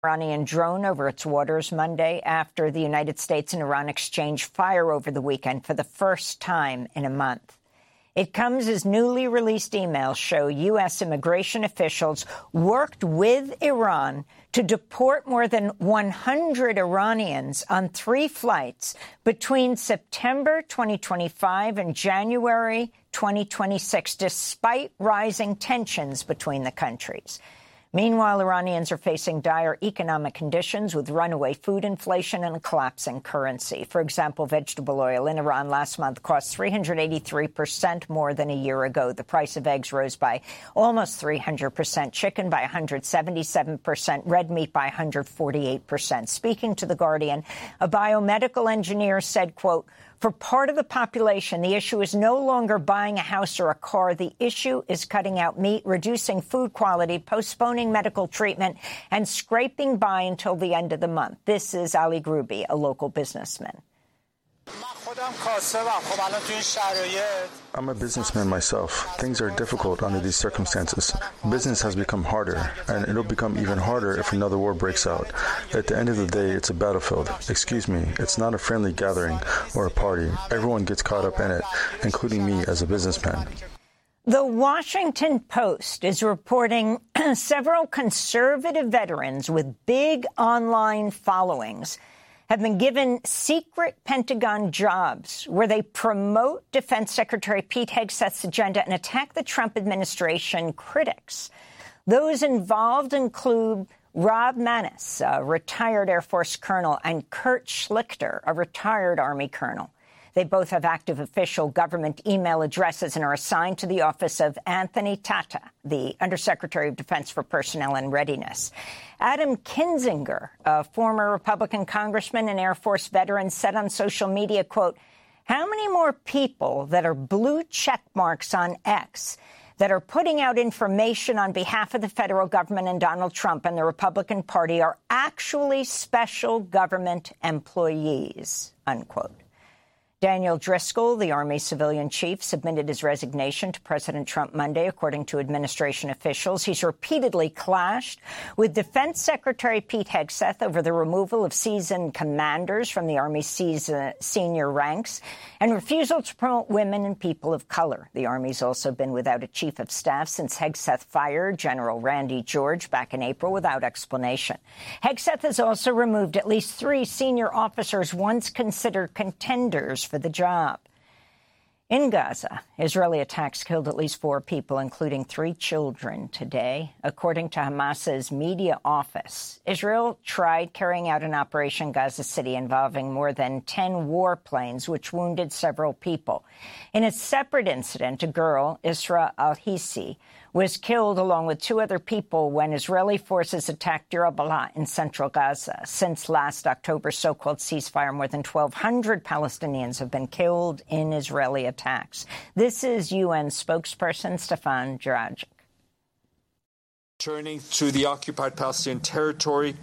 Iranian drone over its waters Monday after the United States and Iran exchanged fire over the weekend for the first time in a month. It comes as newly released emails show U.S. immigration officials worked with Iran to deport more than 100 Iranians on 3 flights between September 2025 and January 2026, despite rising tensions between the countries. Meanwhile, Iranians are facing dire economic conditions with runaway food inflation and a collapsing currency. For example, vegetable oil in Iran last month cost 383% more than a year ago. The price of eggs rose by almost 300%, chicken by 177%, red meat by 148%. Speaking to The Guardian, a biomedical engineer said, quote, "For part of the population, the issue is no longer buying a house or a car. The issue is cutting out meat, reducing food quality, postponing medical treatment, and scraping by until the end of the month." This is Ali Grubi, a local businessman. I'm a businessman myself. Things are difficult under these circumstances. Business has become harder, and it'll become even harder if another war breaks out. At the end of the day, it's a battlefield. Excuse me, it's not a friendly gathering or a party. Everyone gets caught up in it, including me as a businessman. The Washington Post is reporting several conservative veterans with big online followings have been given secret Pentagon jobs where they promote Defense Secretary Pete Hegseth's agenda and attack the Trump administration critics. Those involved include Rob Maness, a retired Air Force colonel, and Kurt Schlichter, a retired Army colonel. They both have active official government email addresses and are assigned to the office of Anthony Tata, the Undersecretary of Defense for Personnel and Readiness. Adam Kinzinger, a former Republican congressman and Air Force veteran, said on social media, quote, "How many more people that are blue check marks on X that are putting out information on behalf of the federal government and Donald Trump and the Republican Party are actually special government employees," unquote. Daniel Driscoll, the Army civilian chief, submitted his resignation to President Trump Monday, according to administration officials. He's repeatedly clashed with Defense Secretary Pete Hegseth over the removal of seasoned commanders from the Army's senior ranks and refusal to promote women and people of color. The Army's also been without a chief of staff since Hegseth fired General Randy George back in April without explanation. Hegseth has also removed at least 3 senior officers once considered contenders for the job. In Gaza, Israeli attacks killed at least 4 people, including 3 children today. According to Hamas's media office, Israel tried carrying out an operation in Gaza City involving more than 10 warplanes, which wounded several people. In a separate incident, a girl, Isra al-Hisi, was killed along with 2 other people when Israeli forces attacked Deir al-Balah in central Gaza. Since last October's so-called ceasefire, more than 1,200 Palestinians have been killed in Israeli attacks. This is UN spokesperson Stefan Durajic. Turning to the occupied Palestinian territory,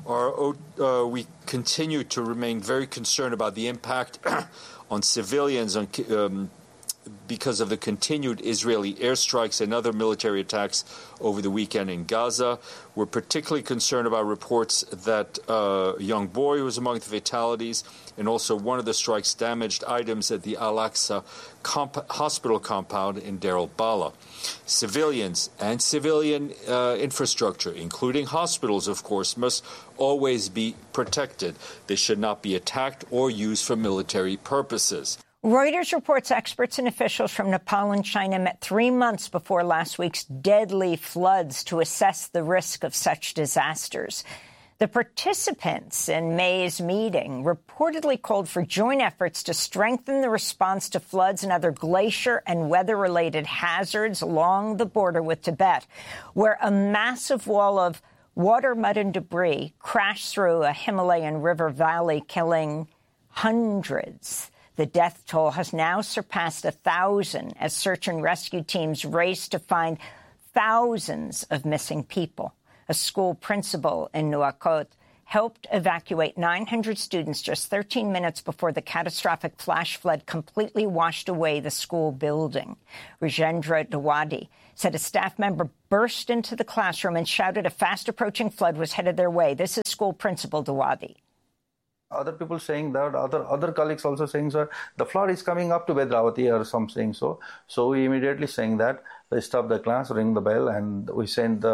we continue to remain very concerned about the impact on civilians because of the continued Israeli airstrikes and other military attacks over the weekend in Gaza. We're particularly concerned about reports that a young boy was among the fatalities, and also one of the strikes damaged items at the Al-Aqsa hospital compound in Deir al-Balah. Civilians and civilian infrastructure, including hospitals, of course, must always be protected. They should not be attacked or used for military purposes. Reuters reports experts and officials from Nepal and China met 3 months before last week's deadly floods to assess the risk of such disasters. The participants in May's meeting reportedly called for joint efforts to strengthen the response to floods and other glacier and weather-related hazards along the border with Tibet, where a massive wall of water, mud and debris crashed through a Himalayan river valley, killing hundreds. The death toll has now surpassed 1,000 as search and rescue teams race to find thousands of missing people. A school principal in Nuwakot helped evacuate 900 students just 13 minutes before the catastrophic flash flood completely washed away the school building. Rajendra Dawadi said a staff member burst into the classroom and shouted a fast-approaching flood was headed their way. This is school principal Dawadi. Other people saying that, other colleagues also saying, sir, the flood is coming up to Vedravati or something. So we immediately saying that they stop the class, ring the bell, and we send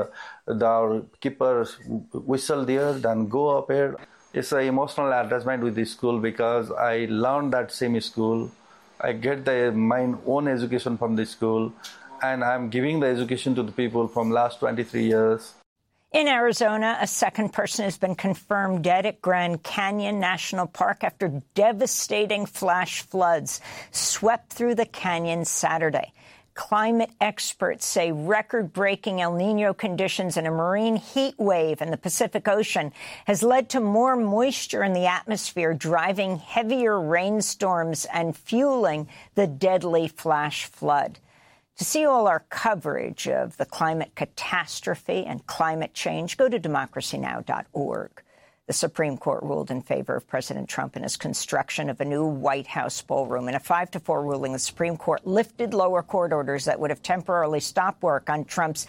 our keepers whistle there, then go up here. It's an emotional attachment with this school because I learned that same school. I get my own education from this school, and I'm giving the education to the people from last 23 years. In Arizona, a second person has been confirmed dead at Grand Canyon National Park after devastating flash floods swept through the canyon Saturday. Climate experts say record-breaking El Niño conditions and a marine heat wave in the Pacific Ocean has led to more moisture in the atmosphere, driving heavier rainstorms and fueling the deadly flash flood. To see all our coverage of the climate catastrophe and climate change, go to democracynow.org. The Supreme Court ruled in favor of President Trump in his construction of a new White House ballroom. In a 5-4 ruling, the Supreme Court lifted lower court orders that would have temporarily stopped work on Trump's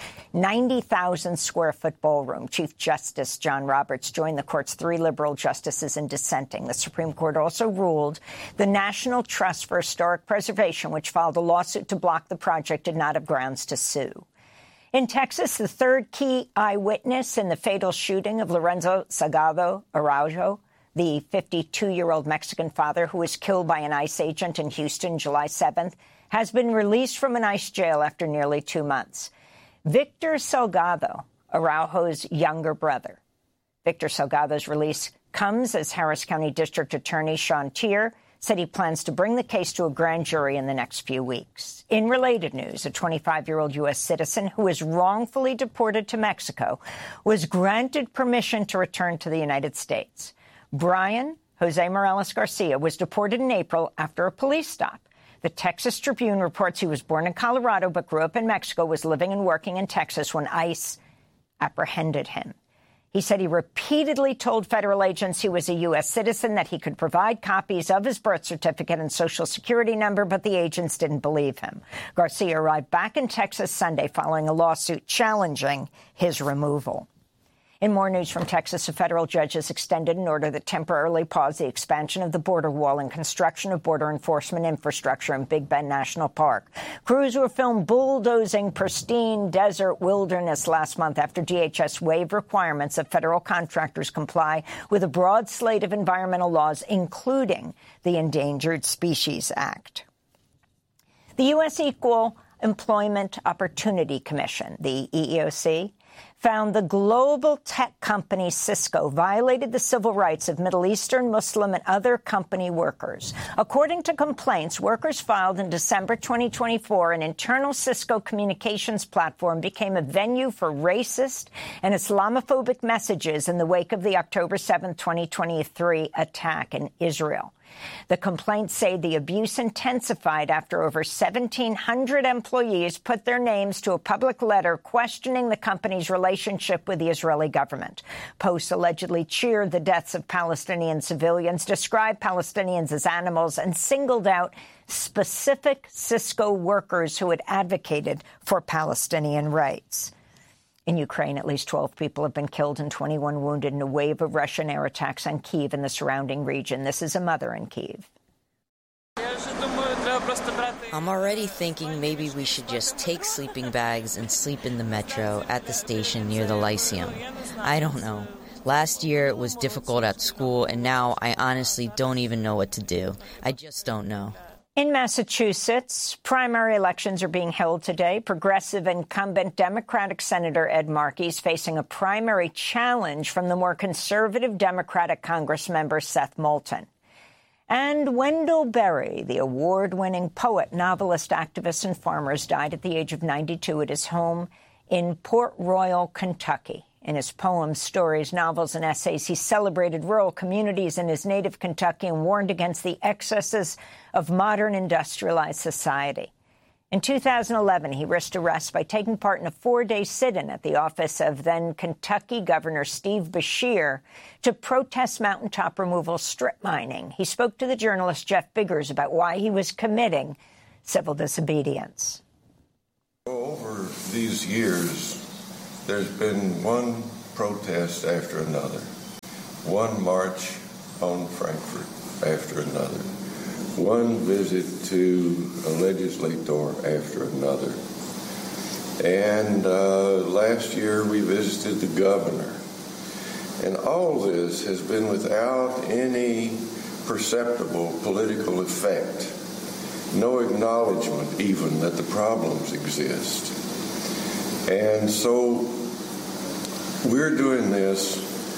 90,000-square-foot ballroom. Chief Justice John Roberts joined the court's 3 liberal justices in dissenting. The Supreme Court also ruled the National Trust for Historic Preservation, which filed a lawsuit to block the project, did not have grounds to sue. In Texas, the third key eyewitness in the fatal shooting of Lorenzo Salgado Araujo, the 52-year-old Mexican father who was killed by an ICE agent in Houston July 7th, has been released from an ICE jail after nearly 2 months. Victor Salgado, Araujo's younger brother. Victor Salgado's release comes as Harris County District Attorney Sean Tier said he plans to bring the case to a grand jury in the next few weeks. In related news, a 25-year-old U.S. citizen who was wrongfully deported to Mexico was granted permission to return to the United States. Brian Jose Morales Garcia was deported in April after a police stop. The Texas Tribune reports he was born in Colorado but grew up in Mexico, was living and working in Texas when ICE apprehended him. He said he repeatedly told federal agents he was a U.S. citizen, that he could provide copies of his birth certificate and Social Security number, but the agents didn't believe him. Garcia arrived back in Texas Sunday following a lawsuit challenging his removal. In more news from Texas, a federal judge has extended an order that temporarily paused the expansion of the border wall and construction of border enforcement infrastructure in Big Bend National Park. Crews were filmed bulldozing pristine desert wilderness last month after DHS waived requirements that federal contractors comply with a broad slate of environmental laws, including the Endangered Species Act. The U.S. Equal Employment Opportunity Commission, the EEOC, found the global tech company Cisco violated the civil rights of Middle Eastern, Muslim, and other company workers. According to complaints, workers filed in December 2024, an internal Cisco communications platform became a venue for racist and Islamophobic messages in the wake of the October 7, 2023 attack in Israel. The complaints say the abuse intensified after over 1,700 employees put their names to a public letter questioning the company's relationship with the Israeli government. Posts allegedly cheered the deaths of Palestinian civilians, described Palestinians as animals, and singled out specific Cisco workers who had advocated for Palestinian rights. In Ukraine, at least 12 people have been killed and 21 wounded in a wave of Russian air attacks on Kyiv and the surrounding region. This is a mother in Kyiv. I'm already thinking maybe we should just take sleeping bags and sleep in the metro at the station near the Lyceum. I don't know. Last year it was difficult at school, and now I honestly don't even know what to do. I just don't know. In Massachusetts, primary elections are being held today. Progressive incumbent Democratic Senator Ed Markey is facing a primary challenge from the more conservative Democratic Congressmember Seth Moulton. And Wendell Berry, the award-winning poet, novelist, activist, and farmer, died at the age of 92 at his home in Port Royal, Kentucky. In his poems, stories, novels, and essays, he celebrated rural communities in his native Kentucky and warned against the excesses of modern industrialized society. In 2011, he risked arrest by taking part in a 4-day sit-in at the office of then Kentucky Governor Steve Beshear to protest mountaintop removal strip mining. He spoke to the journalist Jeff Biggers about why he was committing civil disobedience. Over these years, there's been one protest after another, one march on Frankfurt after another, one visit to a legislator after another. And last year we visited the governor. And all this has been without any perceptible political effect, no acknowledgement even that the problems exist. And so we're doing this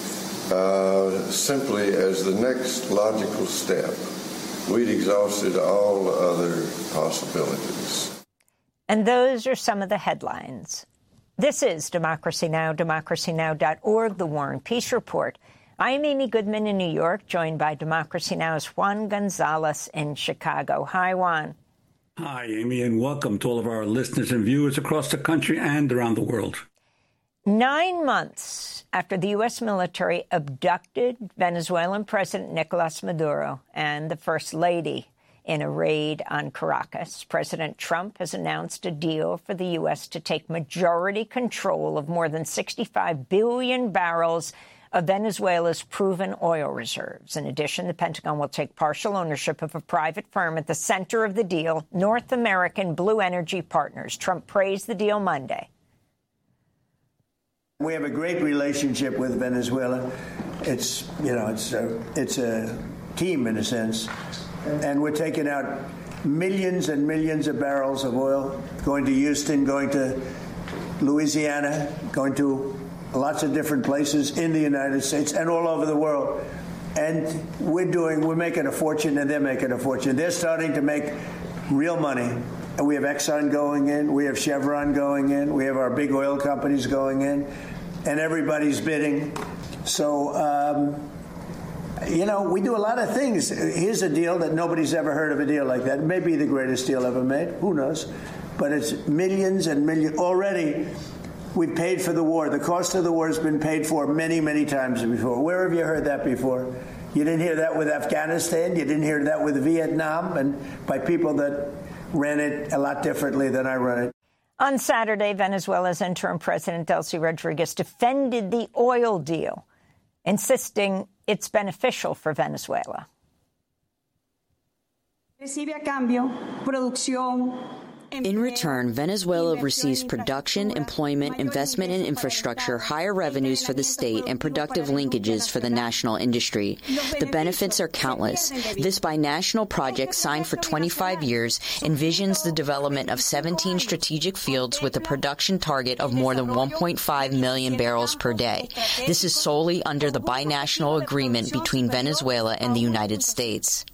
simply as the next logical step. We'd exhausted all other possibilities. And those are some of the headlines. This is Democracy Now!, democracynow.org, The War and Peace Report. I'm Amy Goodman in New York, joined by Democracy Now!'s Juan Gonzalez in Chicago. Hi, Juan. Hi, Amy, and welcome to all of our listeners and viewers across the country and around the world. 9 months after the U.S. military abducted Venezuelan President Nicolas Maduro and the First Lady in a raid on Caracas, President Trump has announced a deal for the U.S. to take majority control of more than 65 billion barrels of Venezuela's proven oil reserves. In addition, the Pentagon will take partial ownership of a private firm at the center of the deal, North American Blue Energy Partners. Trump praised the deal Monday. We have a great relationship with Venezuela. It's a team in a sense, and we're taking out millions and millions of barrels of oil, going to Houston, going to Louisiana, going to lots of different places in the United States and all over the world. And we're making a fortune, and they're making a fortune. They're starting to make real money. And we have Exxon going in, we have Chevron going in, we have our big oil companies going in, and everybody's bidding. So, we do a lot of things. Here's a deal that nobody's ever heard of, a deal like that. It may be the greatest deal ever made. Who knows? But it's millions and millions. Already, we've paid for the war. The cost of the war has been paid for many, many times before. Where have you heard that before? You didn't hear that with Afghanistan. You didn't hear that with Vietnam, and by people that ran it a lot differently than I run it. On Saturday, Venezuela's interim president, Delcy Rodriguez, defended the oil deal, insisting it's beneficial for Venezuela. In return, Venezuela receives production, employment, investment in infrastructure, higher revenues for the state, and productive linkages for the national industry. The benefits are countless. This binational project, signed for 25 years, envisions the development of 17 strategic fields with a production target of more than 1.5 million barrels per day. This is solely under the binational agreement between Venezuela and the United States.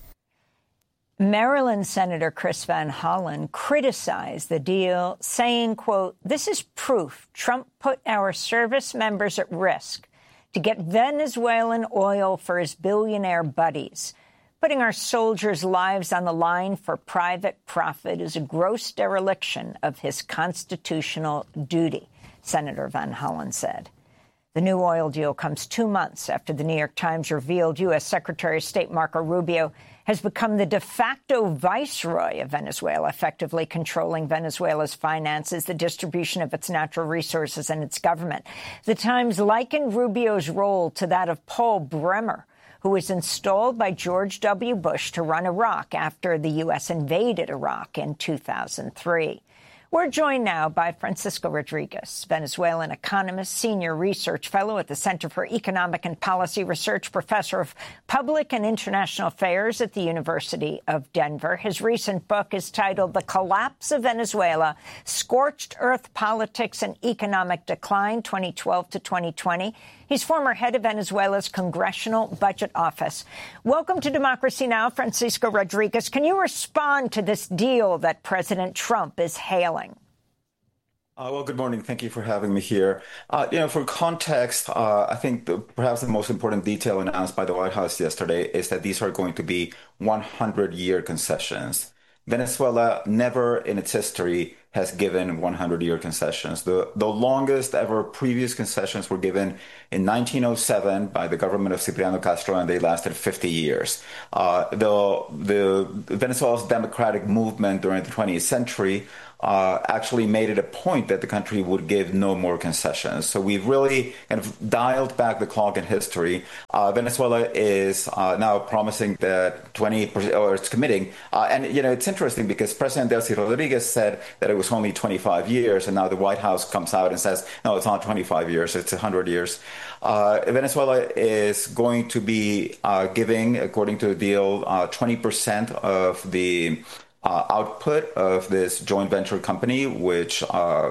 Maryland Senator Chris Van Hollen criticized the deal, saying, quote, "This is proof Trump put our service members at risk to get Venezuelan oil for his billionaire buddies. Putting our soldiers' lives on the line for private profit is a gross dereliction of his constitutional duty," Senator Van Hollen said. The new oil deal comes 2 months after the New York Times revealed U.S. Secretary of State Marco Rubio has become the de facto viceroy of Venezuela, effectively controlling Venezuela's finances, the distribution of its natural resources, and its government. The Times likened Rubio's role to that of Paul Bremer, who was installed by George W. Bush to run Iraq after the U.S. invaded Iraq in 2003. We're joined now by Francisco Rodriguez, Venezuelan economist, senior research fellow at the Center for Economic and Policy Research, professor of public and international affairs at the University of Denver. His recent book is titled The Collapse of Venezuela, Scorched Earth Politics and Economic Decline, 2012 to 2020. He's former head of Venezuela's Congressional Budget Office. Welcome to Democracy Now!, Francisco Rodriguez. Can you respond to this deal that President Trump is hailing? Well, good morning. Thank you for having me here. For context, I think perhaps the most important detail announced by the White House yesterday is that these are going to be 100-year concessions, Venezuela never in its history has given 100-year concessions. The longest ever previous concessions were given in 1907 by the government of Cipriano Castro, and they lasted 50 years. The Venezuela's democratic movement during the 20th century actually made it a point that the country would give no more concessions. So we've really kind of dialed back the clock in history. Venezuela is now promising that 20%, or it's committing. And, it's interesting because President Delcy Rodriguez said that it was only 25 years, and now the White House comes out and says, no, it's not 25 years, it's 100 years. Venezuela is going to be giving, according to the deal, 20% of the output of this joint venture company, which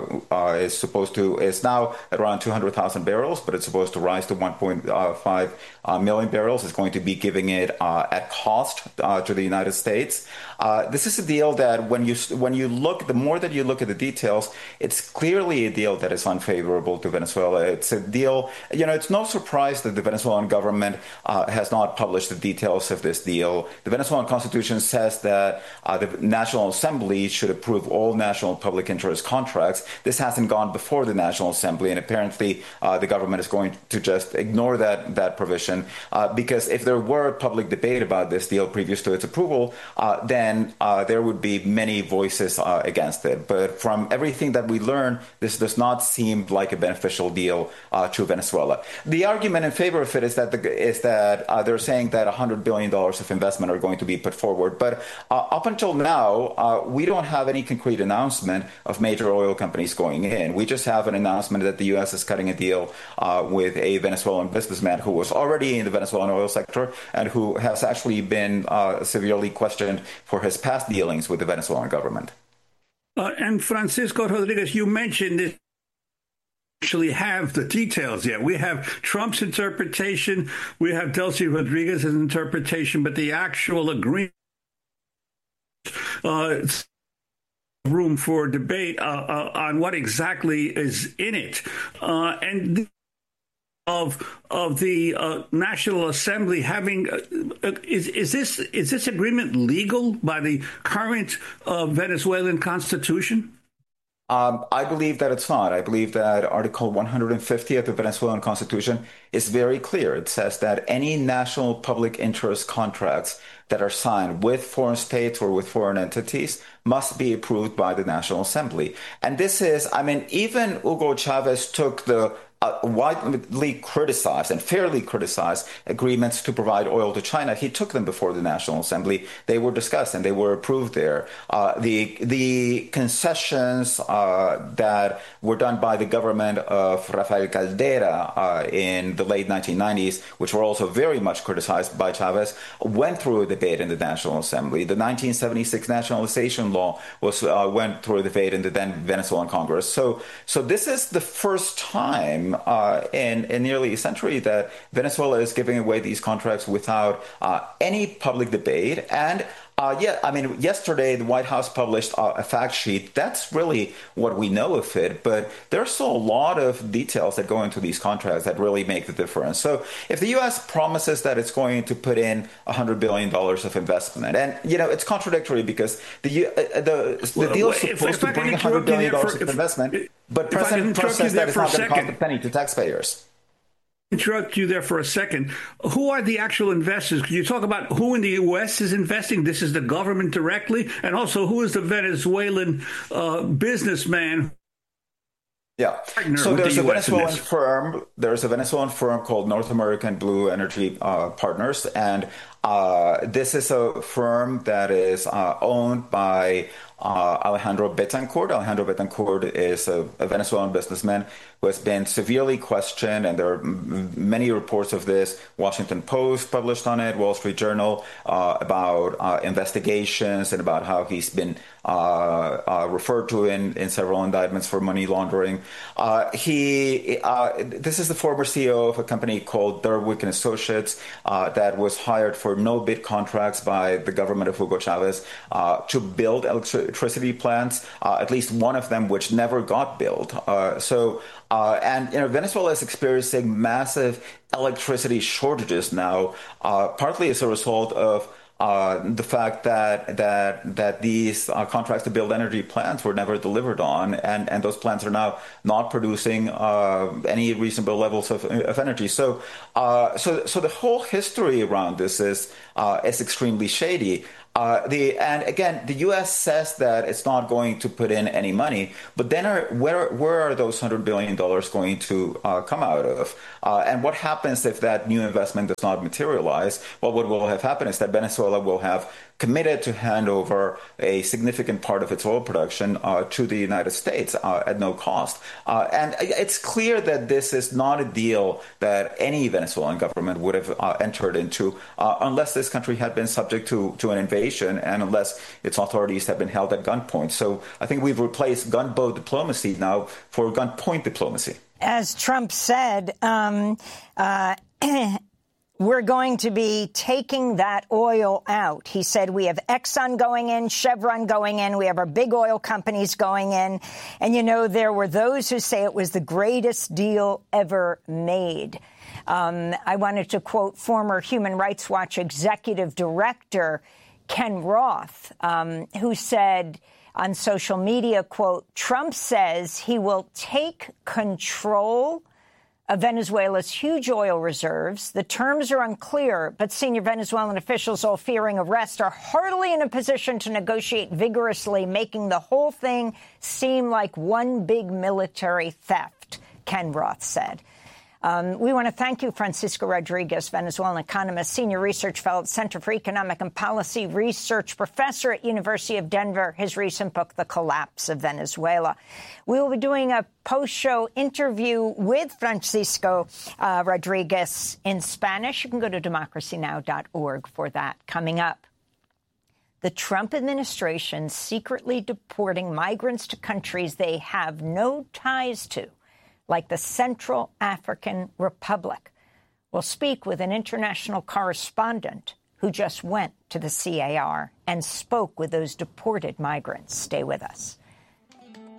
is now at around 200,000 barrels, but it's supposed to rise to 1.5 million barrels. It's going to be giving it at cost to the United States. This is a deal that when you look, the more that you look at the details, it's clearly a deal that is unfavorable to Venezuela. It's a deal, it's no surprise that the Venezuelan government has not published the details of this deal. The Venezuelan constitution says that the National Assembly should approve all national public interest contracts. This hasn't gone before the National Assembly, and apparently the government is going to just ignore that provision because if there were a public debate about this deal previous to its approval, then there would be many voices against it. But from everything that we learn, this does not seem like a beneficial deal to Venezuela. The argument in favor of it is that they're saying that $100 billion of investment are going to be put forward. But up until now, we don't have any concrete announcement of major oil companies going in. We just have an announcement that the U.S. is cutting a deal with a Venezuelan businessman who was already in the Venezuelan oil sector and who has actually been severely questioned for his past dealings with the Venezuelan government. And Francisco Rodriguez, you mentioned this. Actually have the details yet. We have Trump's interpretation, we have Delcy Rodriguez's interpretation, but the actual agreement room for debate on what exactly is in it, and of the National Assembly having is this agreement legal by the current Venezuelan constitution? I believe that it's not. I believe that Article 150 of the Venezuelan Constitution is very clear. It says that any national public interest contracts that are signed with foreign states or with foreign entities must be approved by the National Assembly. And this is, even Hugo Chavez took the widely criticized and fairly criticized agreements to provide oil to China. He took them before the National Assembly. They were discussed and they were approved there. The concessions that were done by the government of Rafael Caldera in the late 1990s, which were also very much criticized by Chavez, went through a debate in the National Assembly. The 1976 nationalization law went through a debate in the then Venezuelan Congress. So this is the first time in nearly a century that Venezuela is giving away these contracts without any public debate. And yesterday the White House published a fact sheet. That's really what we know of it. But there's still a lot of details that go into these contracts that really make the difference. So if the U.S. promises that it's going to put in $100 billion of investment, and, it's contradictory because the deal is supposed to bring $100 billion of investment, but President Trump says that it's not going to cost a penny to taxpayers. Interrupt you there for a second. Who are the actual investors? Could you talk about who in the U.S. is investing? This is the government directly, and also who is the Venezuelan businessman? Yeah. So there's a Venezuelan firm. There's a Venezuelan firm called North American Blue Energy Partners, and this is a firm that is owned by Alejandro Betancourt. Alejandro Betancourt is a Venezuelan businessman who has been severely questioned, and there are many reports of this. Washington Post published on it, Wall Street Journal, about investigations and about how he's been referred to in several indictments for money laundering. This is the former CEO of a company called Derwick and Associates that was hired for no-bid contracts by the government of Hugo Chavez to build electricity plants, at least one of them which never got built. Venezuela is experiencing massive electricity shortages now, partly as a result of the fact that these contracts to build energy plants were never delivered on, and those plants are now not producing any reasonable levels of energy. So the whole history around this is extremely shady. And again, the U.S. says that it's not going to put in any money, but then where are those $100 billion going to come out of? And what happens if that new investment does not materialize? Well, what will have happened is that Venezuela will have committed to hand over a significant part of its oil production to the United States at no cost. And it's clear that this is not a deal that any Venezuelan government would have entered into unless this country had been subject to an invasion and unless its authorities had been held at gunpoint. So I think we've replaced gunboat diplomacy now for gunpoint diplomacy. As Trump said, we're going to be taking that oil out. He said we have Exxon going in, Chevron going in. We have our big oil companies going in. And, you know, there were those who say it was the greatest deal ever made. I wanted to quote former Human Rights Watch executive director Ken Roth, who said on social media, quote, Trump says he will take control of Venezuela's huge oil reserves. The terms are unclear, but senior Venezuelan officials, all fearing arrest, are hardly in a position to negotiate vigorously, making the whole thing seem like one big military theft, Ken Roth said. We want to thank you, Francisco Rodriguez, Venezuelan economist, senior research fellow at Center for Economic and Policy Research, professor at University of Denver, his recent book, The Collapse of Venezuela. We will be doing a post-show interview with Francisco Rodriguez in Spanish. You can go to democracynow.org for that coming up. The Trump administration secretly deporting migrants to countries they have no ties to, like the Central African Republic. We'll speak with an international correspondent who just went to the CAR and spoke with those deported migrants. Stay with us.